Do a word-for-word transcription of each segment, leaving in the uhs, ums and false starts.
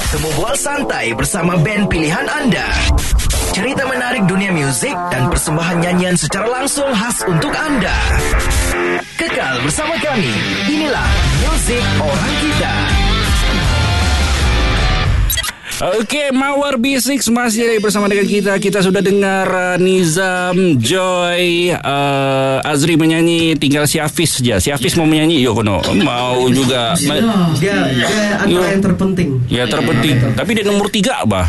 Temu Bual Santai bersama band pilihan anda. Cerita menarik dunia muzik dan persembahan nyanyian secara langsung khas untuk anda. Kekal bersama kami. Inilah Muzik Orang Kita. Okey, Mawar B enam masih bersama dengan kita. Kita sudah dengar uh, Nizam, Joy, uh, Azri menyanyi. Tinggal si Hafiz saja. Si Hafiz mau menyanyi, yo kono. Mau juga. Dia, dia, dia antara yang terpenting. Ya, terpenting. Tapi dia nomor tiga, bah.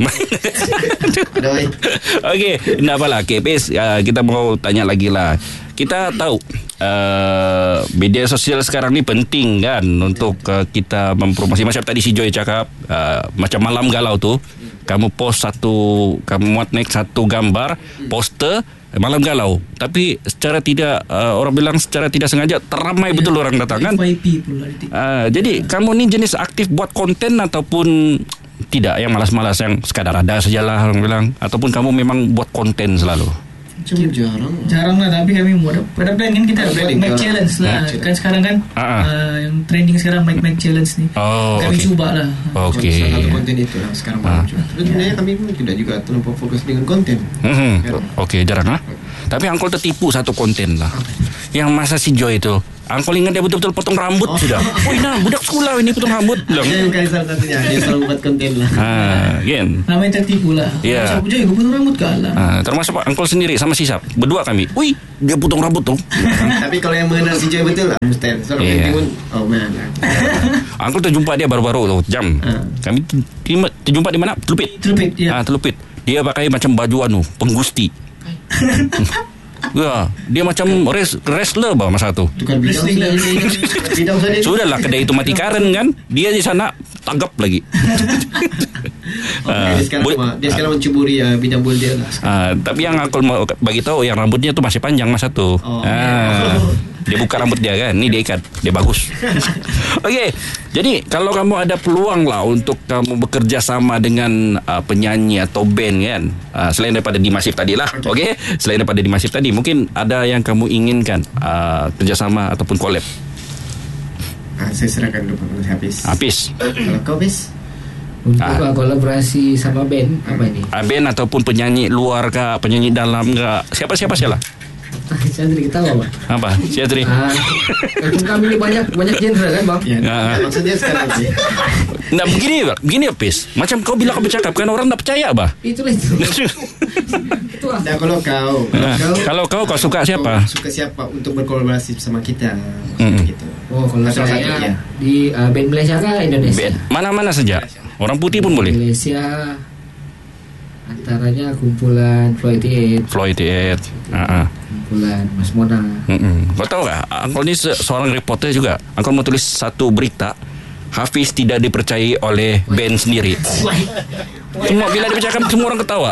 Okey, tidak apalah. Okay, Pes, uh, kita mau tanya lagi lah. Kita tahu uh, media sosial sekarang ni penting kan untuk uh, kita mempromosi. Macam tadi si Joy cakap, uh, macam Malam Galau tu, kamu post satu, kamu muat next satu gambar poster Malam Galau, tapi secara tidak uh, orang bilang secara tidak sengaja teramai betul orang datang kan. Uh, jadi kamu ni jenis aktif buat konten ataupun tidak, yang malas-malas, yang sekadar ada sajalah orang bilang, ataupun kamu memang buat konten selalu? Jarang Jarang lah, tapi kami mau pada plan kan kita buat Mac Challenge lah. Kan sekarang kan uh, yang trending sekarang Mac Mac Challenge ni. Oh, kami okay. cuba lah. Okey. Salah satu konten itu lah sekarang baru cuba. Terus sebenarnya kami pun tidak juga terlalu fokus dengan konten. Mm-hmm. Okey, jarang lah. Tapi Angkol tertipu satu konten lah. Yang masa si Joy itu, Angkol ingat dia betul-betul potong rambut oh. sudah. Oh nah, budak sekolah ini potong rambut. Dia yang kali salah satunya, dia selalu buat konten lah. Ah, kan. Namanya tertipu lah. Ya. Yeah. Joy, gue potong rambut kalah. Ah, termasuk Angkol sendiri sama Sisap. Berdua kami. Wih, dia potong rambut tuh. Tapi kalau yang mengenal si Joy betul lah, mustahil. Soalnya yeah. pun, oh man. Angkol terjumpa dia baru-baru tuh, jam. Uh. Kami terjumpa di mana? Telupit. Telupit, ya. Ah, Telupit. Dia pakai macam baju anu, penggusti. Ya, dia macam res, wrestler bah masa tu. Tukar bidang sudah. Sudahlah, kedai itu mati karen kan. Dia di sana tanggap lagi. Okay, uh, dia sekarang, boleh, dia sekarang mencuburi uh, bidang bola dia lah. Uh, tapi yang aku mau bagi tahu, yang rambutnya tu masih panjang masa tu. Oh, uh, okay. Dia buka rambut dia kan, ni dia ikat, dia bagus. Okey, jadi kalau kamu ada peluang lah untuk kamu bekerja sama dengan uh, penyanyi atau band kan, uh, selain daripada Dimasif tadi lah, okey, okay? Selain daripada Dimasif tadi, mungkin ada yang kamu inginkan uh, kerjasama ataupun collab. Ah, saya serahkan dulu pada Hafiz. Hafiz. Kalau kau Hafiz? Untuk ah. kolaborasi sama band apa ini? Ah, band ataupun penyanyi luar ke, penyanyi dalam ke, siapa-siapa sajalah. Saya tadi ketawa bang. Apa? Saya tadi. Ah, kami ini banyak banyak genre kan bang? Ya, nah. ya maksudnya sekarang sih. Nah begini bang, begini Pis. Macam kau bila kau bercakap kan orang tak percaya bah. Itulah itu. Itulah. Nah kalau kau, nah, kau, kalau kau kau suka siapa? Kau suka siapa untuk berkolaborasi bersama kita? Mm-hmm. Gitu. Oh kalau saya satu, ya. Di uh, band Malaysia kah Indonesia? Band. Mana-mana saja. Orang putih pun boleh. Malaysia. Antaranya kumpulan Floyd Eight. Floyd Eight. Uh-huh. Kumpulan Mas Mona. Mm-mm. Kau tahu tak, Angkol ni se- seorang reporter juga. Angkol mau tulis satu berita, Hafiz tidak dipercayai oleh band sendiri. Semua bila dia bercakap semua orang ketawa.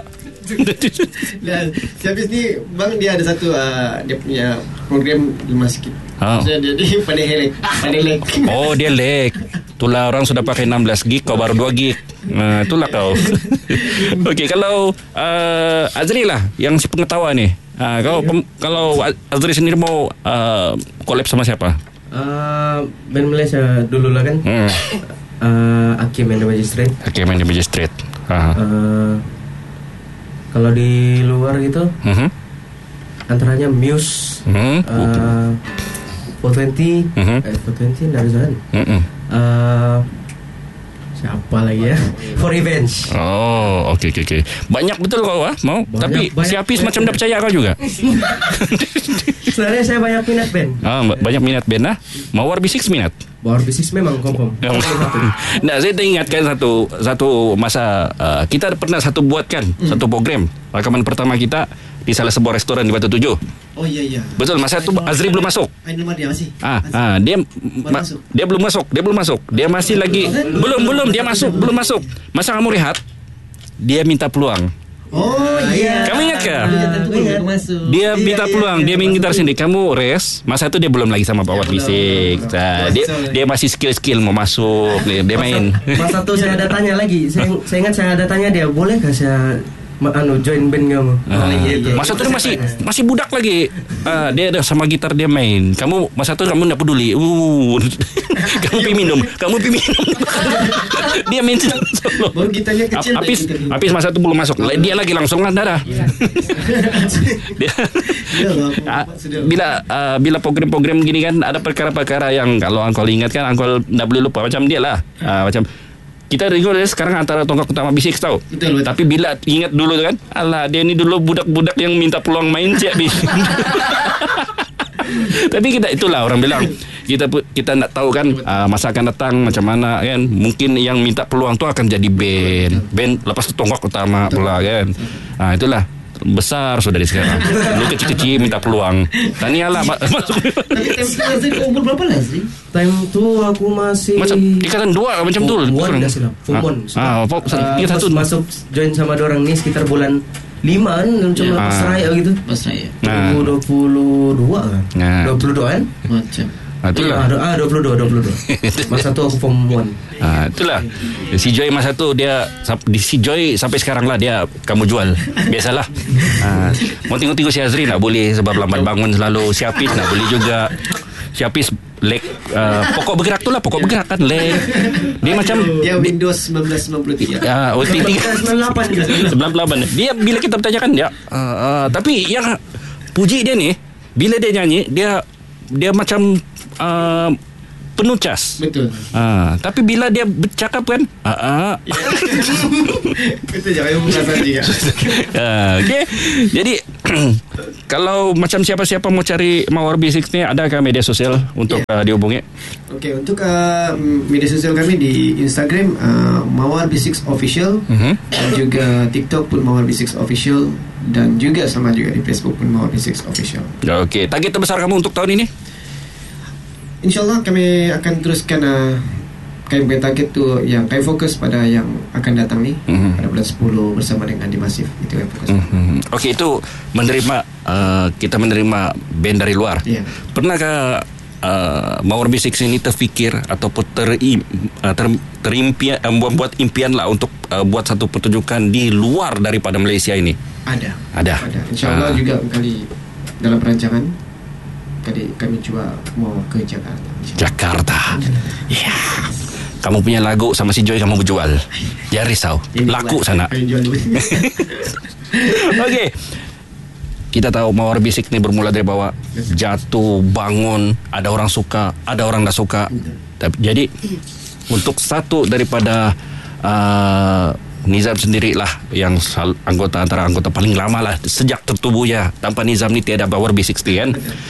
Dan si Hafiz ni bang, dia ada satu uh, dia punya program lemah sikit. Oh. So, dia dia pandai lek, pandai lek. Oh, dia lek. Itulah orang sudah pakai enam belas gig, kau baru dua gig. Nah, itulah kau. Okey, kalau uh, Azri lah yang si pengetahuan ni. Uh, kau pem- kalau Azri sendiri mau uh, collab sama siapa? Uh, band Malaysia dulu lah kan. Hmm. Uh, Hakim and the Magistrate. Hakim and the Magistrate. Uh-huh. Uh, kalau di luar gitu, uh-huh. antaranya Muse, uh-huh. uh, four twenty, uh-huh. eh, four twenty dari sana. Uh-huh. Uh, siapa lagi ya? For Revenge. Oh, okey okey okey. Banyak betul kau ah, mau. Banyak, tapi banyak, si Hafiz macam dah percaya kau juga. Sebenarnya saya banyak minat band. Ah, banyak minat band lah. Mawar B enam minat. Mawar B enam memang confirm. Nah, saya teringatkan satu satu masa uh, kita pernah satu buatkan hmm. satu program rakaman pertama kita di salah sebuah restoran di Batu Tujuh. Oh iya iya. Betul, masa itu Azri belum masuk. Dia masih. Ah, ah dia ma- dia belum masuk, dia belum masuk. Dia masih lagi belum belum dia masuk, belum masuk. Masa kamu rehat, dia minta peluang. Oh iya. Kamu ingat ke? Dia minta peluang, dia main gitar sendiri. Kamu rest. Masa itu dia belum lagi sama Power Fisik. Nah, dia dia masih skill-skill mau masuk. Dia, dia main. Masa itu saya ada tanya lagi. Saya saya ingat saya ada tanya dia, boleh enggak saya anu join band kamu. Uh, masa tu dia masih masih budak lagi. Uh, dia ada sama gitar dia main. Kamu masa tu kamu enggak peduli. Uh, kamu pergi minum, kamu pergi minum. Dia main solo. Baru gitarnya kecil. Apis, Apis masa tu belum masuk. Dia lagi langsung lah dah. Dia bila uh, bila program-program gini kan ada perkara-perkara yang kalau Angkol ingat kan Angkol enggak boleh lupa macam dia lah. Uh, macam kita dengar sekarang antara tonggak utama B six tau. Betul, betul. Tapi bila ingat dulu kan, alah dia ni dulu budak-budak yang minta peluang main siap bis. Tapi kita itulah orang bilang kita kita nak tahu kan uh, masa akan datang macam mana kan. Mungkin yang minta peluang tu akan jadi band. Band lepas tu tonggak utama pula kan. Ah uh, itulah besar sudah di sekarang. Lu kecil-kecil minta peluang. Tanialah masuk. Tapi time tu umur berapa lah sih? Time tu aku masih macam ikatan dua macam tu. Form dah silam. Form Ah, kita satu masuk join sama dorang ni sekitar bulan lima kan macam yeah. Pas raya gitu. Pas raya. dua puluh dua kan? Nah. dua puluh dua kan? Macam Ah, itulah. Ah, dua puluh dua, dua puluh dua. Masa tu aku form one. Ah, itulah. Si Joy masa tu dia di si Joy sampai sekarang lah dia kamu jual. Biasalah. Ah, mau tengok-tengok si Azri nak boleh sebab lambat bangun selalu. Si Apis nak boleh juga. Si Apis leg uh, pokok bergerak tu lah, pokok bergerak kan leg. Dia macam dia Windows seribu sembilan ratus sembilan puluh tiga. Ah, O T tiga sembilan puluh lapan sembilan puluh lapan. Dia bila kita bertanyakan dia uh, uh, tapi yang puji dia ni bila dia nyanyi dia dia macam uh, penuh cas. Betul. Uh, tapi bila dia bercakap kan, uh, uh. Betul je, saya merasa juga. uh, okay. Jadi kalau macam siapa-siapa mau cari Mawar B six ni, adakah media sosial untuk yeah. uh, dihubungi? Okey, untuk uh, media sosial kami di Instagram uh, Mawar B six Official, uh-huh. dan juga TikTok pun Mawar B six Official, dan juga sama juga di Facebook pun Mawar B six Official. Okey, target terbesar kamu untuk tahun ini? InsyaAllah kami akan teruskan uh, kami punya target tu yang kami fokus pada yang akan datang ni, mm-hmm. pada bulan sepuluh bersama dengan Adi Masif. Itu yang fokus. Mm-hmm. Okey, itu menerima uh, kita menerima band dari luar. Yeah. Pernahkah uh, Mawar B six ini terfikir ataupun terim, uh, ter, terimpian uh, buat impian lah untuk uh, buat satu pertunjukan di luar daripada Malaysia ini? Ada. Ada. Ada. InsyaAllah uh. juga kali dalam perancangan kali kami cuba mau ke Jakarta. Jakarta. Ya. Yeah. Kamu punya lagu sama si Joy kamu berjual. Jangan risau. Laku sana. Okey. Kita tahu Mawar B six ni bermula dari bawah, jatuh, bangun, ada orang suka, ada orang tak suka. Jadi untuk satu daripada uh, Nizam sendirilah yang anggota antara anggota paling lama lah sejak tertubuhnya. Tanpa Nizam ni tiada Mawar B six kan.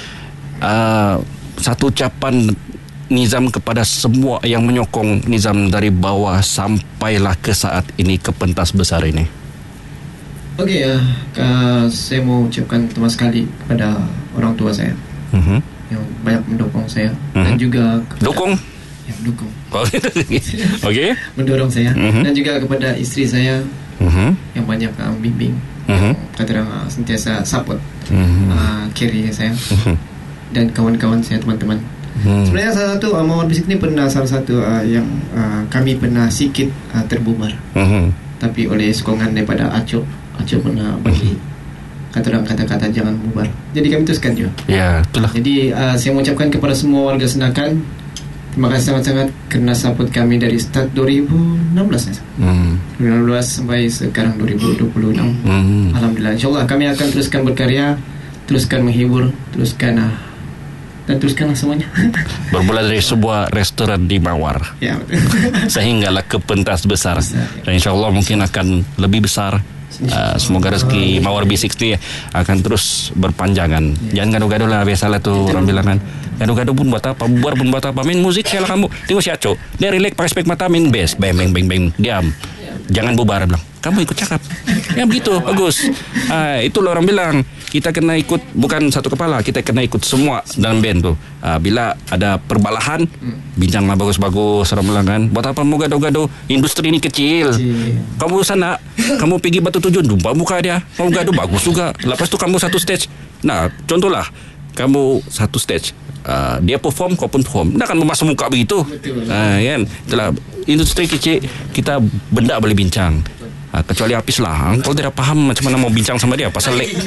Uh, satu ucapan Nizam kepada semua yang menyokong Nizam dari bawah sampailah ke saat ini, ke pentas besar ini. Okey, uh, uh, saya mau ucapkan terima sekali kepada orang tua saya, uh-huh. yang banyak mendukung saya, uh-huh. dan juga kepada, dukung yang mendukung okey, mendorong saya, uh-huh. dan juga kepada isteri saya, uh-huh. yang banyak uh, bimbing, uh-huh. kata orang uh, sentiasa support, uh-huh. uh, carry saya, uh-huh. dan kawan-kawan saya, teman-teman. Hmm. Sebenarnya salah satu uh, Mawar B six ni pernah salah satu uh, yang uh, kami pernah sikit uh, terbubar, hmm. tapi oleh sokongan daripada Acok, Acok pernah bagi hmm. kata orang kata-kata jangan bubar. Jadi kami teruskan juga. Ya, itulah. Jadi uh, saya mengucapkan kepada semua warga Senakan, terima kasih sangat-sangat kerana support kami dari start dua ribu enam belas ya. Hmm. dua ribu enam belas sampai sekarang dua ribu dua puluh enam. Hmm. Alhamdulillah. InsyaAllah kami akan teruskan berkarya, teruskan menghibur, teruskan uh, dan teruskanlah semuanya. Bermula dari sebuah restoran di Mawar, ya, sehinggalah ke pentas besar, besar ya. Dan insyaAllah mungkin akan lebih besar. Uh, semoga rezeki Mawar B six ni akan terus berpanjangan, ya. Jangan gaduh-gaduh lah. Biasalah tu orang bilang kan, gaduh-gaduh pun buat apa, bubar pun buat apa. Main musik saya lah kamu. Tengok si Aco, dia relax pakai spek mata, main bass, bang bang bang bang, diam, jangan bubar. Bilang kamu ikut cakap. Ya begitu, bagus. uh, Itulah orang bilang, kita kena ikut, bukan satu kepala, kita kena ikut semua dalam band tu. uh, Bila ada perbalahan, bincanglah bagus-bagus. Orang bilang kan, buat apa mau gaduh-gaduh, industri ni kecil. Kamu sana, kamu pergi Batu Tujuan, jumpa muka dia, kamu gaduh bagus juga. Lepas tu kamu satu stage. Nah, contohlah, kamu satu stage, uh, dia perform, kau pun perform, tak akan memasuk muka begitu. uh, kan? Itulah industri kecil, kita benda boleh bincang. uh, kecuali Hafiz lah. Uncle tidak faham macam mana mau bincang sama dia pasal leg.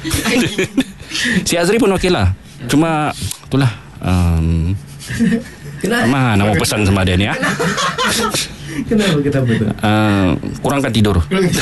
Si Azri pun okey lah. Cuma itulah um, mana mau pesan sama dia ni ya? Kenapa kita betul? Uh, kurangkan tidur.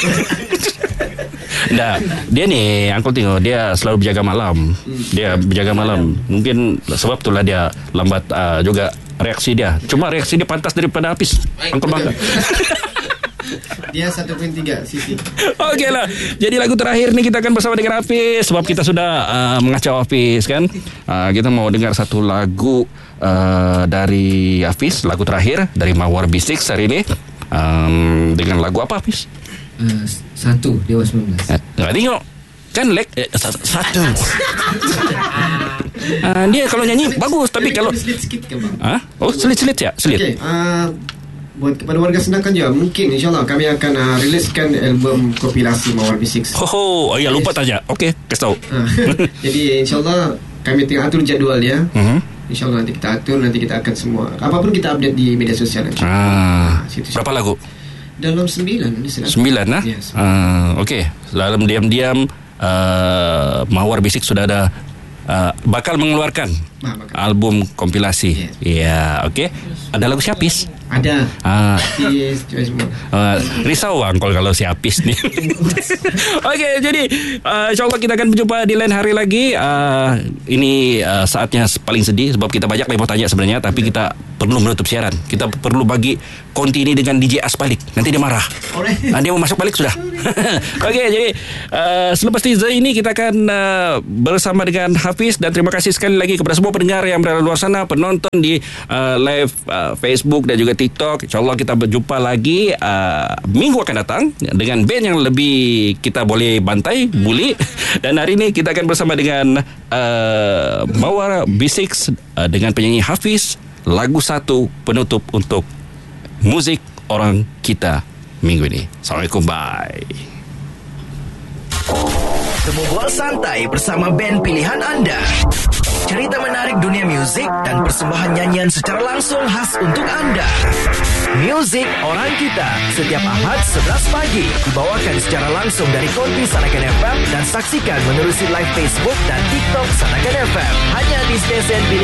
Nah, dia ni Uncle tengok dia selalu berjaga malam. Dia berjaga malam. Mungkin sebab itulah dia lambat uh, juga reaksi dia. Cuma reaksi dia pantas daripada Hafiz. Uncle bangga. Dia satu perpuluhan tiga sisi. Okey lah. Jadi lagu terakhir ni kita akan bersama dengan Hafiz. Sebab kita sudah uh, mengacau Hafiz kan. uh, Kita mau dengar satu lagu uh, dari Hafiz. Lagu terakhir dari Mawar B enam hari ni. um, Dengan lagu apa Hafiz? Uh, satu Dewa sembilan belas. Eh, tengok kan leg eh, satu. uh, Dia kalau nyanyi bagus. Tapi kalau selit sikit ke bang? ha? Oh selit-selit ya? Selit. Okay, uh, buat kepada warga Senangkan juga, mungkin insyaAllah kami akan uh, riliskan album kompilasi Mawar B enam. Oh, oh ya lupa tanya. Okey, kasih tahu. uh, Jadi insyaAllah kami tengah atur jadual dia. uh-huh. InsyaAllah nanti kita atur, nanti kita akan semua apapun kita update di media sosial nanti. ah, situ, situ. Berapa lagu? Dalam sembilan. Sembilan lah. Yes. uh, Okey, dalam diam-diam uh, Mawar B enam sudah ada uh, bakal mengeluarkan bah, bakal. album kompilasi. Ya, yes. yeah, okey. Ada lagu si Hafiz? Ada. Ah. Yes, uh, risau Uncle kalau si Hafiz ni. Okey, jadi uh, insyaAllah kita akan berjumpa di lain hari lagi. uh, Ini uh, saatnya paling sedih sebab kita banyak yang mau tanya sebenarnya. Tapi kita perlu menutup siaran. Kita perlu bagi konti ini dengan D J As balik. Nanti dia marah. uh, Dia mau masuk balik sudah. Okey, jadi uh, selepas teaser ini kita akan uh, bersama dengan Hafiz. Dan terima kasih sekali lagi kepada semua pendengar yang berada luar sana, penonton di uh, live uh, Facebook dan juga TikTok. InsyaAllah kita berjumpa lagi uh, minggu akan datang dengan band yang lebih kita boleh bantai, bully. Dan hari ini kita akan bersama dengan uh, Mawar B enam uh, dengan penyanyi Hafiz. Lagu satu penutup untuk muzik orang kita minggu ini. Assalamualaikum, bye. Temu Bola Santai bersama band pilihan anda. Cerita menarik dunia muzik dan persembahan nyanyian secara langsung khas untuk anda. Muzik Orang Kita setiap Ahad sebelas pagi dibawakan secara langsung dari konti Sanakan F M dan saksikan menerusi live Facebook dan TikTok Sanakan F M hanya di stesen